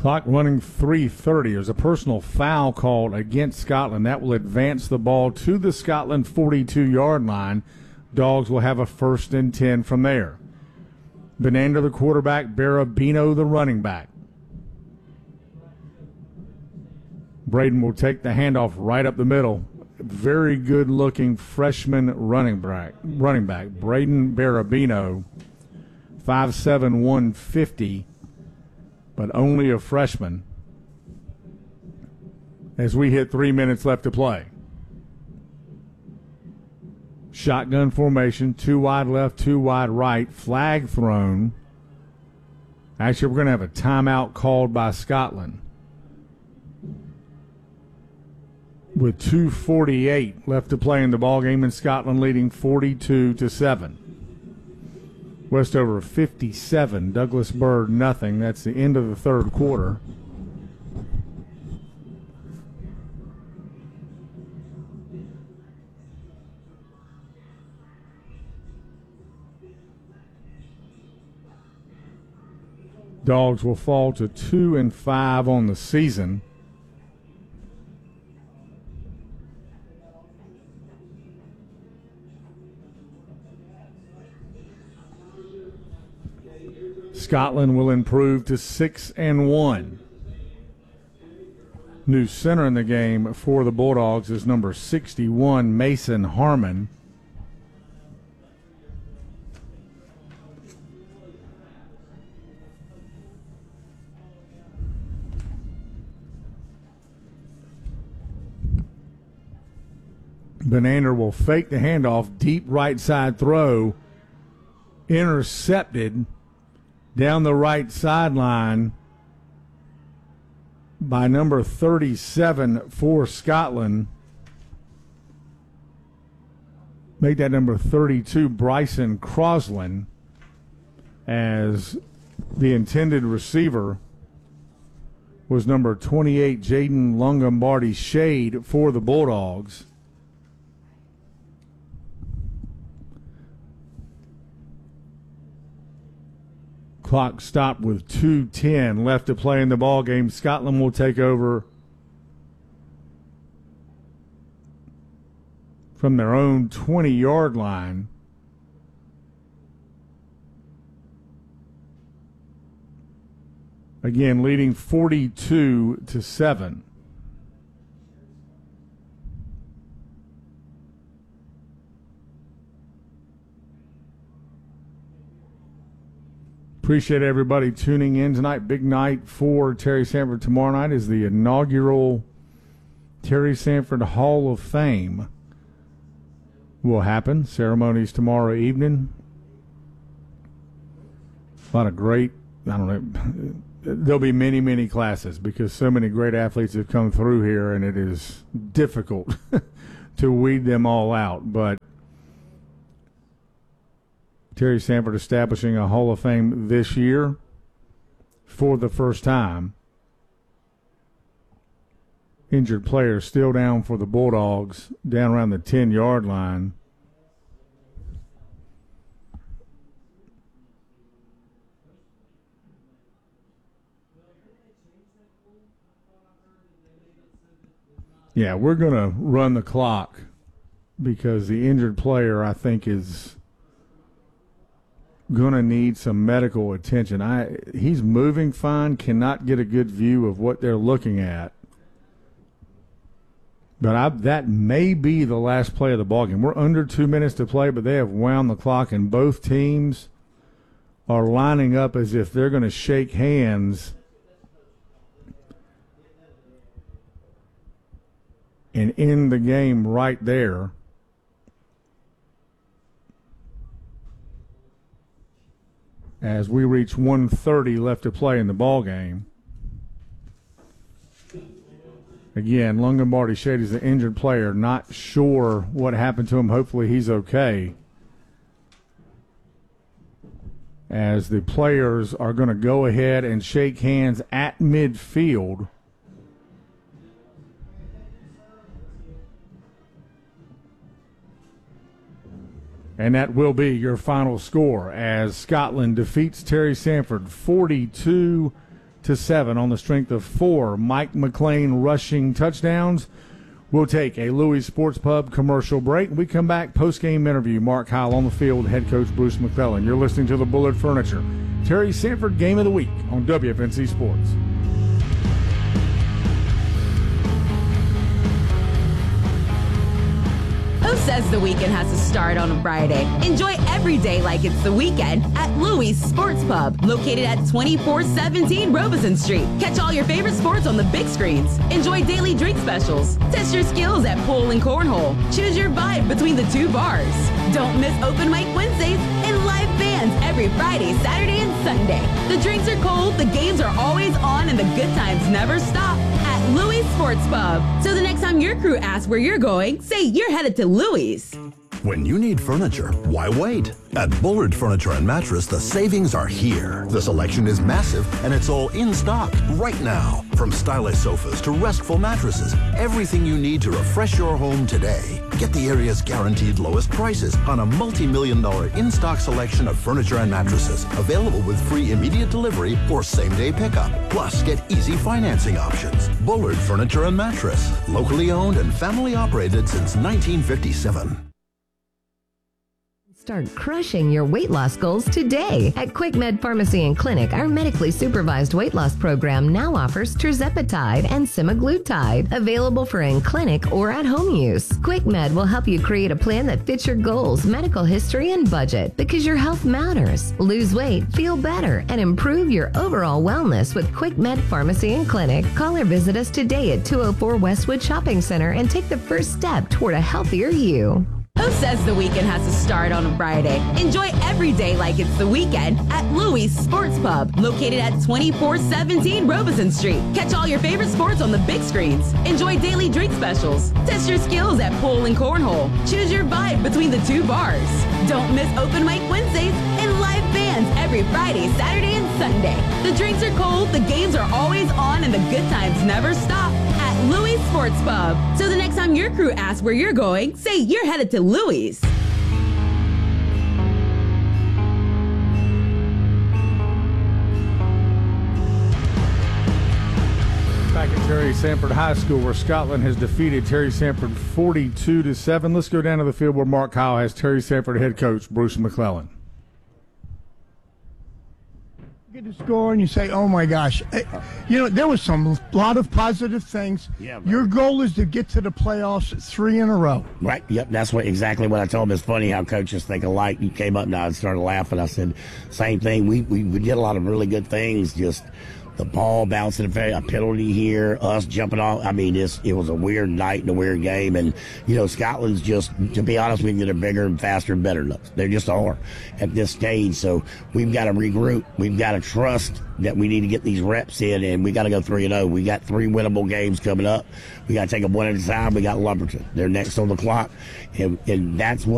Clock running 3:30. There's a personal foul called against Scotland. That will advance the ball to the Scotland 42-yard line. Dogs will have a 1st and 10 from there. Benander, the quarterback. Barabino, the running back. Braden will take the handoff right up the middle. Very good-looking freshman running back. Braden Barabino, 5'7", 150, but only a freshman. As we hit 3 minutes left to play. Shotgun formation, 2 wide left, 2 wide right. Flag thrown. Actually, we're going to have a timeout called by Scotland. With 2:48 left to play in the ballgame, and Scotland leading 42-7. Westover 57, Douglas Byrd nothing. That's the end of the third quarter. Dogs will fall to 2-5 on the season. Scotland will improve to 6-1. New center in the game for the Bulldogs is number 61, Mason Harmon. Benander will fake the handoff, deep right side throw, intercepted down the right sideline by number 37 for Scotland. Make that number 32, Bryson Crosland, as the intended receiver was number 28, Jaden Longobardi Shade for the Bulldogs. Clock stopped with 2:10 left to play in the ball game. Scotland will take over from their own 20-yard line. Again, leading 42-7. Appreciate everybody tuning in tonight. Big night for Terry Sanford. Tomorrow night is the inaugural Terry Sanford Hall of Fame will happen. Ceremonies tomorrow evening. A lot of great, there'll be many, many classes because so many great athletes have come through here, and it is difficult to weed them all out. But Terry Sanford establishing a Hall of Fame this year for the first time. Injured players still down for the Bulldogs, down around the 10-yard line. Yeah, we're going to run the clock because the injured player, I think, is going to need some medical attention. He's moving fine, cannot get a good view of what they're looking at. But that may be the last play of the ballgame. We're under 2 minutes to play, but they have wound the clock, and both teams are lining up as if they're going to shake hands and end the game right there. As we reach 1:30 left to play in the ball game. Again, Longobardi Shade is the injured player. Not sure what happened to him. Hopefully he's okay. As the players are going to go ahead and shake hands at midfield. And that will be your final score as Scotland defeats Terry Sanford 42-7 7 on the strength of 4 Mike McLean rushing touchdowns. We'll take a Louis Sports Pub commercial break. We come back, post-game interview. Mark Howell on the field, head coach Bruce McClellan. You're listening to the Bullard Furniture Terry Sanford Game of the Week on WFNC Sports. Who says the weekend has to start on a Friday? Enjoy every day like it's the weekend at Louis Sports Pub, located at 2417 Robeson Street. Catch all your favorite sports on the big screens. Enjoy daily drink specials. Test your skills at pool and cornhole. Choose your vibe between the 2 bars. Don't miss open mic Wednesdays and live bands every Friday, Saturday, and Sunday. The drinks are cold, the games are always on, and the good times never stop at Louis Sports Pub. So the next time your crew asks where you're going, say you're headed to Louis. When you need furniture, why wait? At Bullard Furniture and Mattress, the savings are here. The selection is massive, and it's all in stock right now. From stylish sofas to restful mattresses, everything you need to refresh your home today. Get the area's guaranteed lowest prices on a multi-million-dollar in-stock selection of furniture and mattresses, available with free immediate delivery or same-day pickup. Plus, get easy financing options. Bullard Furniture and Mattress, locally owned and family operated since 1957. Start crushing your weight loss goals today. At Quick Med Pharmacy and Clinic, our medically supervised weight loss program now offers tirzepatide and semaglutide, available for in-clinic or at-home use. Quick Med will help you create a plan that fits your goals, medical history, and budget, because your health matters. Lose weight, feel better, and improve your overall wellness with Quick Med Pharmacy and Clinic. Call or visit us today at 204 Westwood Shopping Center and take the first step toward a healthier you. Who says the weekend has to start on a Friday? Enjoy every day like it's the weekend at Louis Sports Pub, located at 2417 Robeson Street. Catch all your favorite sports on the big screens. Enjoy daily drink specials. Test your skills at pool and cornhole. Choose your vibe between the 2 bars. Don't miss open mic Wednesdays and live bands every Friday, Saturday, and Sunday. The drinks are cold, the games are always on, and the good times never stop at Louis Sports Pub. So the next time your crew asks where you're going, say you're headed to Louis. Back at Terry Sanford High School, where Scotland has defeated Terry Sanford 42-7. Let's go down to the field where Mark Howell has Terry Sanford head coach Bruce McClellan. Get a score and you say, oh my gosh. There was a lot of positive things. Yeah, your goal is to get to the playoffs 3 in a row. Right. Yep. That's exactly what I told him. It's funny how coaches think alike. You came up and I started laughing. I said, same thing. We did a lot of really good things. Just the ball bouncing, a penalty here, us jumping off. I mean, it was a weird night and a weird game. And, Scotland's just, to be honest with you, they're bigger and faster and better than us. They just are at this stage. So we've got to regroup. We've got to trust that we need to get these reps in, and we got to go 3-0. We got 3 winnable games coming up. We got to take them one at a time. We got Lumberton. They're next on the clock. And that's what